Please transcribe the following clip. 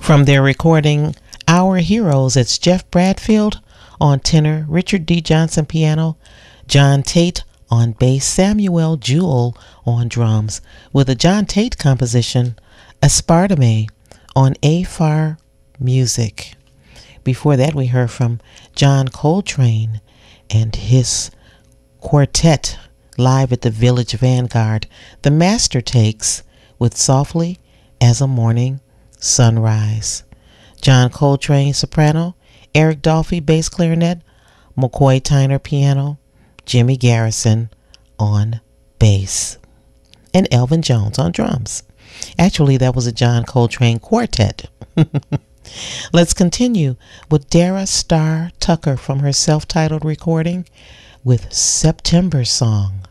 From their recording Our Heroes, it's Jeff Bradfield on tenor, Richard D. Johnson piano, John Tate on bass, Samuel Jewell on drums, with a John Tate composition, Aspartame, on AFAR Music. Before that, we heard from John Coltrane and his quartet live at the Village Vanguard, The Master Takes, with Softly as a Morning Sunrise. John Coltrane, soprano, Eric Dolphy, bass clarinet, McCoy Tyner, piano, Jimmy Garrison on bass, and Elvin Jones on drums. Actually, that was a John Coltrane quartet. Let's continue with Dara Starr Tucker from her self-titled recording with September Song.